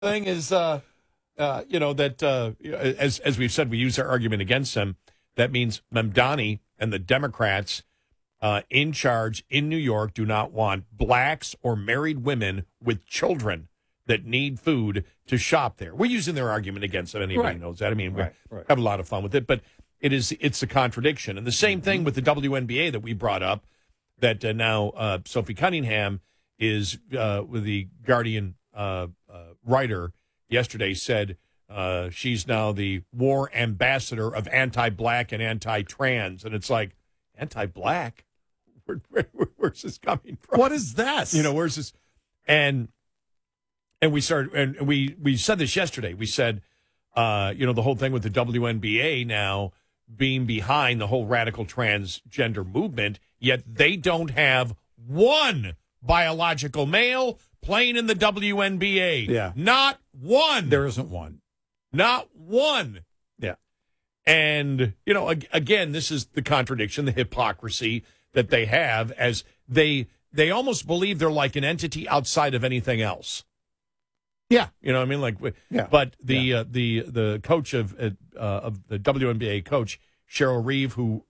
thing is, that as we've said, we use our argument against him. That means Mamdani and the Democrats in charge in New York do not want blacks or married women with children that need food to shop there. We're using their argument against it. Anybody knows that. I mean, we have a lot of fun with it, but it's a contradiction. And the same thing with the WNBA that we brought up, that now Sophie Cunningham is with the Guardian writer yesterday said she's now the war ambassador of anti-black and anti-trans. And it's like, anti-black? Where's this coming from? What is that? Where's this? And we started, and we said this yesterday. We said, the whole thing with the WNBA now being behind the whole radical transgender movement, yet they don't have one biological male playing in the WNBA. Yeah. Not one. There isn't one. Not one. Yeah. And, again, this is the contradiction, the hypocrisy that they have, as they almost believe they're like an entity outside of anything else. Yeah. You know what I mean? But the coach of the WNBA coach, Cheryl Reeve, who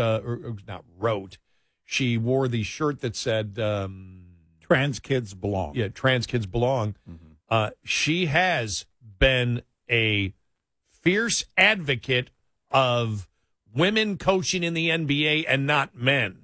she wore the shirt that said Trans Kids Belong. Yeah, Trans Kids Belong. Mm-hmm. She has been a fierce advocate of women coaching in the NBA and not men.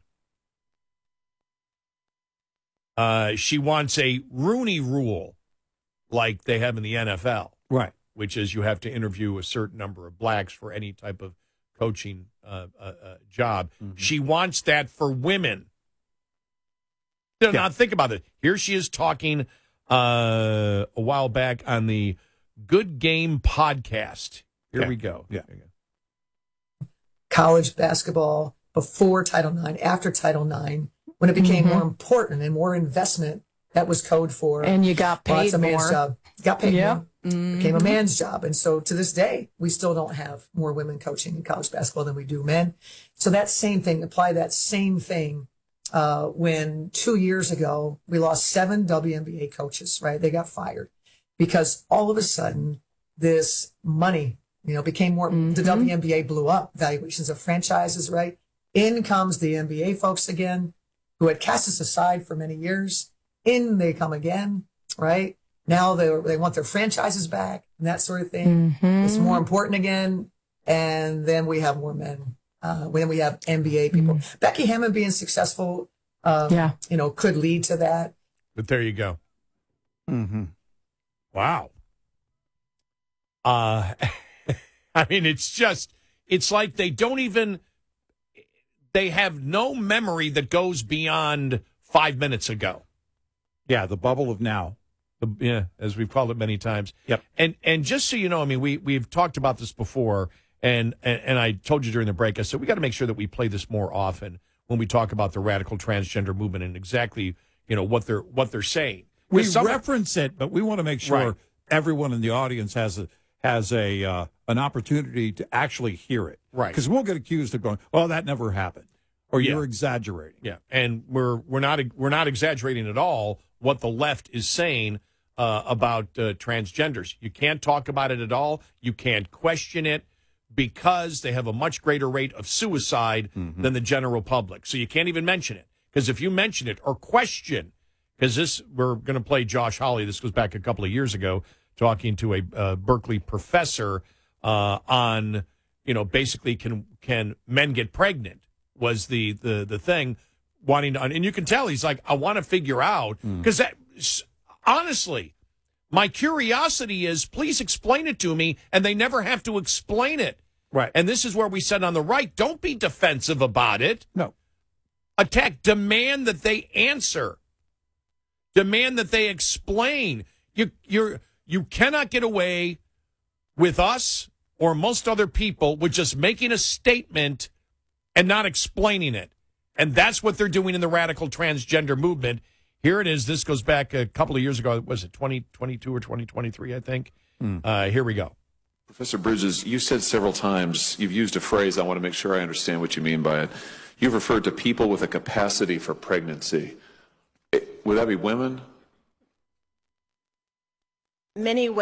She wants a Rooney Rule like they have in the NFL. Right. Which is you have to interview a certain number of blacks for any type of coaching job. Mm-hmm. She wants that for women. Now think about it. Here she is talking a while back on the Good Game podcast. Here we go. Yeah. College basketball before Title IX, after Title IX, when it became more important and more investment, that was code for. And you got paid a man's more. Job. Got paid more. Mm-hmm. Became a man's job. And so to this day, we still don't have more women coaching in college basketball than we do men. So that same thing, apply that same thing. When 2 years ago, we lost 7 WNBA coaches, right? They got fired because all of a sudden this money, became more, the WNBA blew up, valuations of franchises, right? In comes the NBA folks again, who had cast us aside for many years. In they come again, right? Now they want their franchises back and that sort of thing. Mm-hmm. It's more important again. And then we have more men. When we have NBA people. Mm-hmm. Becky Hammond being successful, could lead to that. But there you go. Mm-hmm. Wow. I mean, it's like they have no memory that goes beyond 5 minutes ago. Yeah, the bubble of now. As we've called it many times. Yep. And just so you know, I mean, we've talked about this before, and I told you during the break, I said we got to make sure that we play this more often when we talk about the radical transgender movement and exactly what they're saying. We reference it, but we want to make sure everyone in the audience has an opportunity to actually hear it. Right. Because we'll get accused of going, "Well, that never happened," or "You're exaggerating." Yeah, and we're not exaggerating at all what the left is saying about transgenders. You can't talk about it at all. You can't question it because they have a much greater rate of suicide than the general public. So you can't even mention it, because if you mention it or question, because we're going to play Josh Hawley. This goes back a couple of years ago, talking to a Berkeley professor on basically can men get pregnant was the thing. Wanting to, and you can tell he's like, I want to figure out, because honestly, my curiosity is, please explain it to me, and they never have to explain it. Right. And this is where we said on the right, don't be defensive about it. No. Attack, demand that they answer. Demand that they explain. You cannot get away with us or most other people with just making a statement and not explaining it. And that's what they're doing in the radical transgender movement. Here it is. This goes back a couple of years ago. Was it 2022 or 2023, I think? Here we go. Professor Bridges, you said several times, you've used a phrase, I want to make sure I understand what you mean by it. You've referred to people with a capacity for pregnancy. Would that be women? many